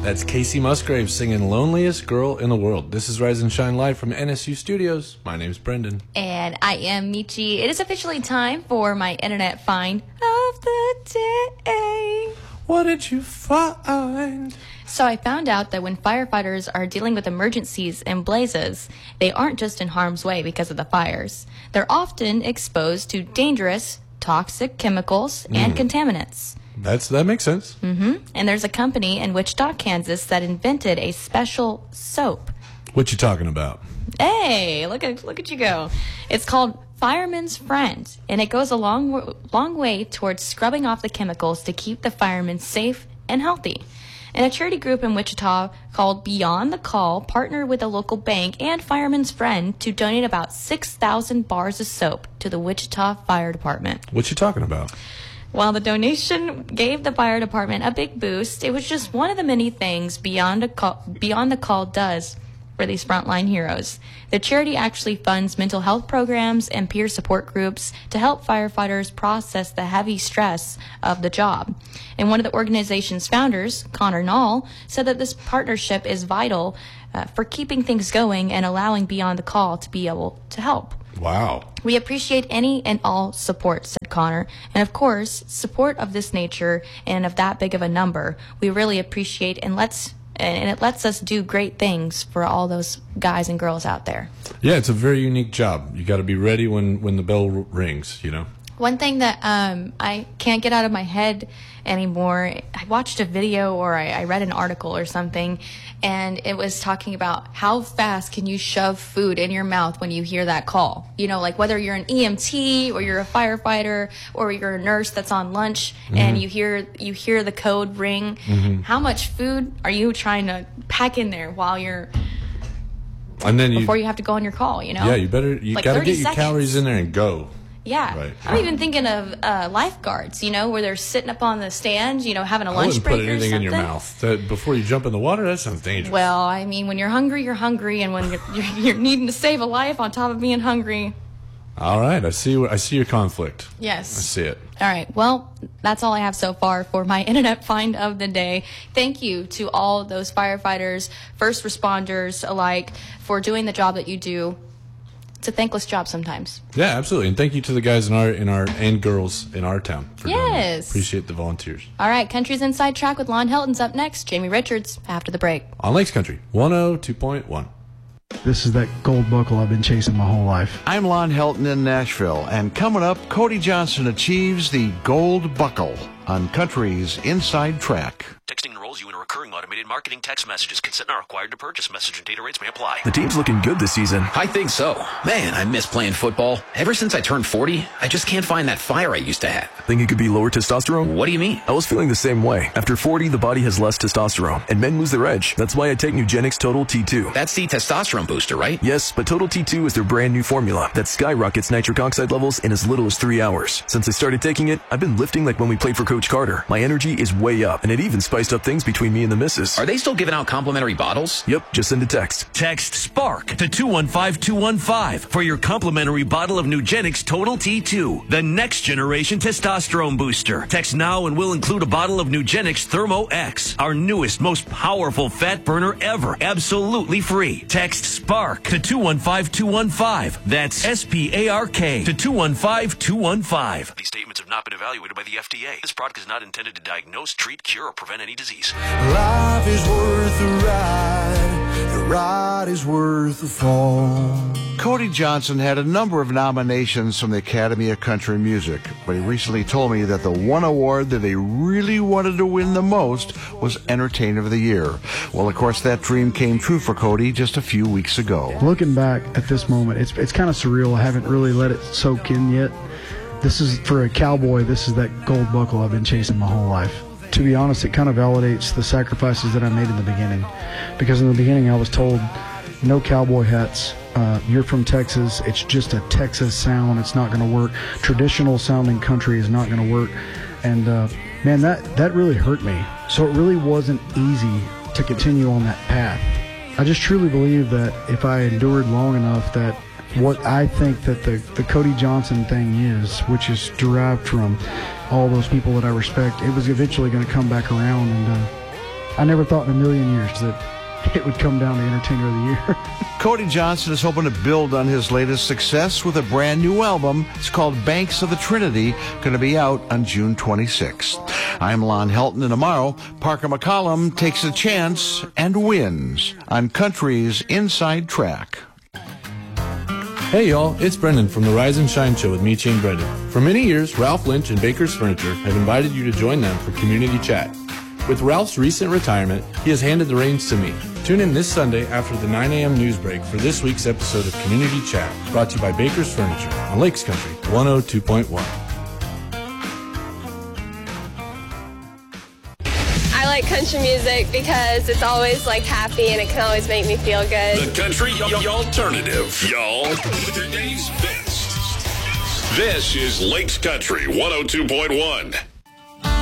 That's Casey Musgrave singing Loneliest Girl in the World. This is Rise and Shine Live from NSU Studios. My name's Brendan. And I am Michi. It is officially time for my internet find of the day. What did you find? So I found out that when firefighters are dealing with emergencies and blazes, they aren't just in harm's way because of the fires. They're often exposed to dangerous, toxic chemicals and contaminants. That makes sense. And there's a company in Wichita, Kansas that invented a special soap. What you talking about? Hey, look at you go. It's called Fireman's Friend, and it goes a long way towards scrubbing off the chemicals to keep the firemen safe and healthy. And a charity group in Wichita called Beyond the Call partnered with a local bank and Fireman's Friend to donate about 6,000 bars of soap to the Wichita Fire Department. What you talking about? While the donation gave the fire department a big boost, it was just one of the many things Beyond the Call does for these frontline heroes. The charity actually funds mental health programs and peer support groups to help firefighters process the heavy stress of the job. And one of the organization's founders, Connor Nall, said that this partnership is vital for keeping things going and allowing Beyond the Call to be able to help. Wow. We appreciate any and all support, said Connor. And of course, support of this nature and of that big of a number, we really appreciate and it lets us do great things for all those guys and girls out there. Yeah, it's a very unique job. You got to be ready when the bell rings, you know. One thing that I can't get out of my head anymore, I watched a video or I read an article or something, and it was talking about how fast can you shove food in your mouth when you hear that call. You know, like whether you're an EMT or you're a firefighter or you're a nurse that's on lunch and you hear the code ring. How much food are you trying to pack in there while you're... And then before you have to go on your call, you know? Yeah, you like got to get your calories in there and go. Yeah. Right. I'm even thinking of lifeguards, you know, where they're sitting up on the stand, you know, having a lunch break or something. I wouldn't put anything in your mouth before you jump in the water. That sounds dangerous. Well, I mean, when you're hungry, and when you're needing to save a life on top of being hungry. All right. I see your conflict. Yes. I see it. All right. Well, that's all I have so far for my internet find of the day. Thank you to all those firefighters, first responders alike for doing the job that you do. It's a thankless job sometimes. Yeah, absolutely. And thank you to the guys and girls in our town for doing that. Appreciate the volunteers. All right, Country's Inside Track with Lon Helton's up next. Jamie Richards after the break. On Lakes Country 102.1. This is that gold buckle I've been chasing my whole life. I'm Lon Helton in Nashville, and coming up, Cody Johnson achieves the gold buckle on Country's Inside Track. Texting enrolls you in a recurring automated marketing text messages. Consent not required to purchase. Message and data rates may apply. The team's looking good this season. I think so. Man, I miss playing football. Ever since I turned 40, I just can't find that fire I used to have. Think it could be lower testosterone? What do you mean? I was feeling the same way. After 40, the body has less testosterone, and men lose their edge. That's why I take Nugenix Total T2. That's the testosterone booster, right? Yes, but Total T2 is their brand new formula that skyrockets nitric oxide levels in as little as 3 hours. Since I started taking it, I've been lifting like when we played for Coach Carter. My energy is way up, and it even spiced up things between me and the missus. Are they still giving out complimentary bottles? Yep, just send a text. Text SPARK to 215215 for your complimentary bottle of Nugenix Total T2, the next generation testosterone booster. Text now and we'll include a bottle of Nugenix Thermo X, our newest, most powerful fat burner ever, absolutely free. Text SPARK to 215215. That's SPARK to 215215. These statements have not been evaluated by the FDA. This product is not intended to diagnose, treat, cure, or prevent any disease. Life is worth a ride. The ride is worth a fall. Cody Johnson had a number of nominations from the Academy of Country Music, but he recently told me that the one award that he really wanted to win the most was Entertainer of the Year. Well, of course, that dream came true for Cody just a few weeks ago. Looking back at this moment, it's kind of surreal. I haven't really let it soak in yet. This is, for a cowboy, this is that gold buckle I've been chasing my whole life. To be honest, it kind of validates the sacrifices that I made in the beginning. Because in the beginning I was told, no cowboy hats, you're from Texas, it's just a Texas sound, it's not going to work. Traditional sounding country is not going to work. And man, that really hurt me. So it really wasn't easy to continue on that path. I just truly believe that if I endured long enough, that what I think that the Cody Johnson thing is, which is derived from all those people that I respect, it was eventually going to come back around and I never thought in a million years that it would come down to Entertainer of the Year. Cody Johnson is hoping to build on his latest success with a brand new album. It's called Banks of the Trinity, going to be out on June 26th. I'm Lon Helton, and tomorrow, Parker McCollum takes a chance and wins on Country's Inside Track. Hey y'all, it's Brendan from the Rise and Shine Show with Michi and Brendan. For many years, Ralph Lynch and Baker's Furniture have invited you to join them for community chat. With Ralph's recent retirement, he has handed the reins to me. Tune in this Sunday after the 9 a.m. news break for this week's episode of Community Chat, brought to you by Baker's Furniture on Lakes Country 102.1. I like country music because it's always like happy and it can always make me feel good. The country alternative, y'all. Today's best. This is Lakes Country 102.1.